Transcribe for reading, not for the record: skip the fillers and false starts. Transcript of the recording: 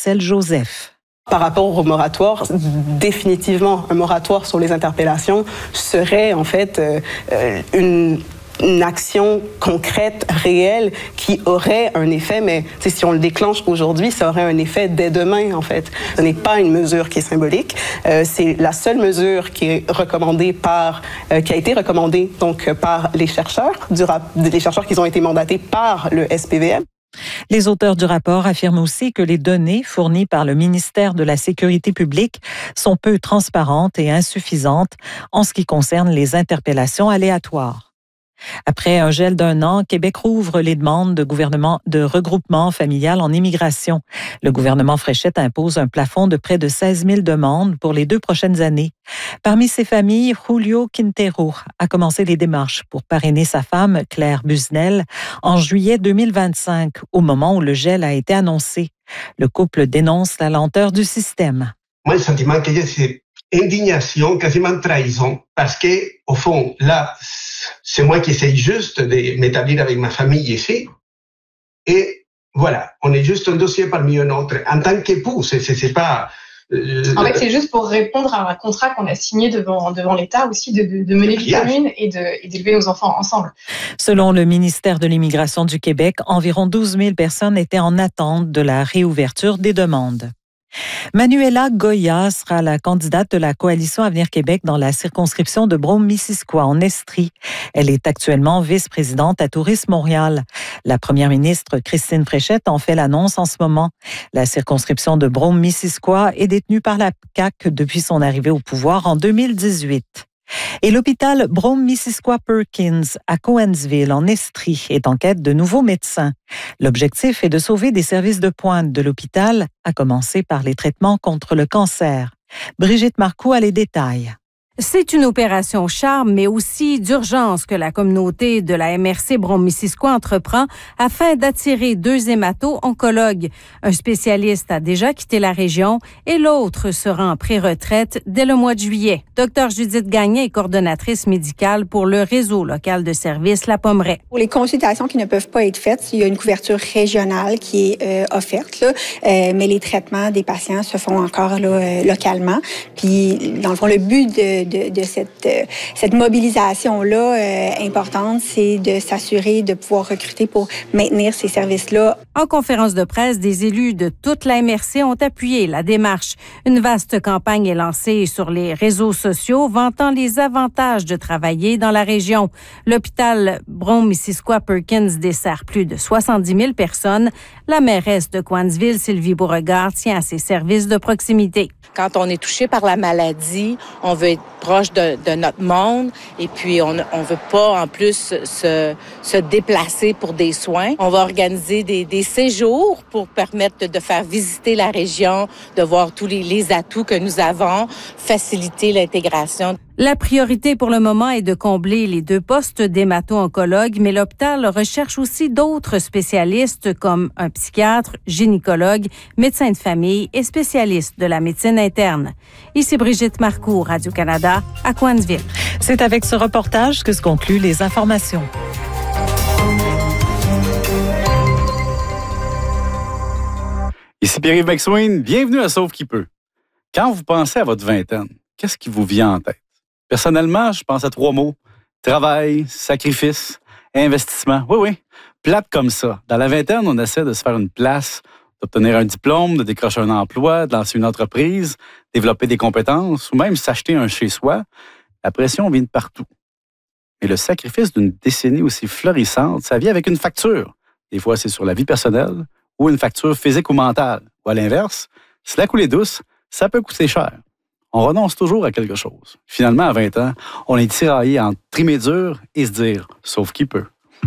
Marcel Joseph. Par rapport au moratoire, définitivement, un moratoire sur les interpellations serait en fait une action concrète, réelle, qui aurait un effet, mais si on le déclenche aujourd'hui, ça aurait un effet dès demain, en fait. Ce n'est pas une mesure qui est symbolique. C'est la seule mesure qui est recommandée qui a été recommandée donc par les chercheurs, les chercheurs qui ont été mandatés par le SPVM. Les auteurs du rapport affirment aussi que les données fournies par le ministère de la Sécurité publique sont peu transparentes et insuffisantes en ce qui concerne les interpellations aléatoires. Après un gel d'1 an, Québec rouvre les demandes de regroupement familial en immigration. Le gouvernement Fréchette impose un plafond de près de 16 000 demandes pour les 2 prochaines années. Parmi ces familles, Julio Quintero a commencé les démarches pour parrainer sa femme, Claire Busnel, en juillet 2025, au moment où le gel a été annoncé. Le couple dénonce la lenteur du système. Moi, le sentiment que j'ai, c'est indignation, quasiment trahison, parce que, au fond, là, c'est moi qui essaye juste de m'établir avec ma famille ici. Et voilà, on est juste un dossier parmi un autre. En tant qu'époux, c'est pas... En fait, c'est juste pour répondre à un contrat qu'on a signé devant l'État aussi de mener vie commune et d'élever nos enfants ensemble. Selon le ministère de l'Immigration du Québec, environ 12 000 personnes étaient en attente de la réouverture des demandes. Manuela Goya sera la candidate de la Coalition Avenir Québec dans la circonscription de Brome-Missisquoi en Estrie. Elle est actuellement vice-présidente à Tourisme Montréal. La première ministre Christine Fréchette en fait l'annonce en ce moment. La circonscription de Brome-Missisquoi est détenue par la CAQ depuis son arrivée au pouvoir en 2018. Et l'hôpital Brome-Missisquoi-Perkins à Cowansville, en Estrie, est en quête de nouveaux médecins. L'objectif est de sauver des services de pointe de l'hôpital, à commencer par les traitements contre le cancer. Brigitte Marcoux a les détails. C'est une opération charme, mais aussi d'urgence que la communauté de la MRC Brome-Missisquoi entreprend afin d'attirer 2 hémato-oncologues. Un spécialiste a déjà quitté la région et l'autre sera en pré-retraite dès le mois de juillet. Dr Judith Gagné est coordonnatrice médicale pour le réseau local de services La Pommeraye. Pour les consultations qui ne peuvent pas être faites, il y a une couverture régionale qui est offerte, là, mais les traitements des patients se font encore là, localement. Puis, dans le fond, le but de cette mobilisation-là importante, c'est de s'assurer de pouvoir recruter pour maintenir ces services-là. En conférence de presse, des élus de toute la MRC ont appuyé la démarche. Une vaste campagne est lancée sur les réseaux sociaux vantant les avantages de travailler dans la région. L'hôpital Brome-Missisquoi-Perkins dessert plus de 70 000 personnes. La mairesse de Cowansville, Sylvie Beauregard, tient à ses services de proximité. Quand on est touché par la maladie, on veut être proche de notre monde et puis on veut pas en plus se déplacer pour des soins. On va organiser des séjours pour permettre de faire visiter la région, de voir tous les atouts que nous avons, faciliter l'intégration. La priorité pour le moment est de combler les 2 postes d'hémato-oncologue, mais l'hôpital recherche aussi d'autres spécialistes comme un psychiatre, gynécologue, médecin de famille et spécialiste de la médecine interne. Ici Brigitte Marcoux, Radio-Canada, à Cowansville. C'est avec ce reportage que se concluent les informations. Ici Pierre-Yves McSwain, bienvenue à Sauve qui peut. Quand vous pensez à votre vingtaine, qu'est-ce qui vous vient en tête? Personnellement, je pense à 3 mots. Travail, sacrifice, investissement. Oui, plate comme ça. Dans la vingtaine, on essaie de se faire une place, d'obtenir un diplôme, de décrocher un emploi, de lancer une entreprise, développer des compétences ou même s'acheter un chez-soi. La pression vient de partout. Mais le sacrifice d'une décennie aussi florissante, ça vient avec une facture. Des fois, c'est sur la vie personnelle ou une facture physique ou mentale. Ou à l'inverse, si la coulée douce, ça peut coûter cher. On renonce toujours à quelque chose. Finalement, à 20 ans, on est tiraillé entre trimer dur et se dire « sauf qui peut ».